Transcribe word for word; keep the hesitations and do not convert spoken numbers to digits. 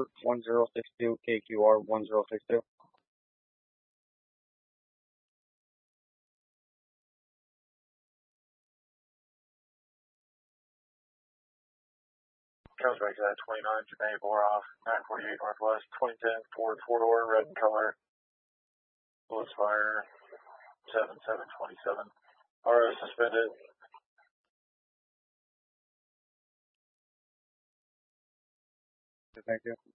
R one zero six two, K Q R one zero six two. Comes back to that twenty-nine, Jermaine Boroff, nine forty-eight Northwest, twenty ten Ford four-door, red in color, bullets fire, seven seven twenty-seven. R O suspended. Thank you.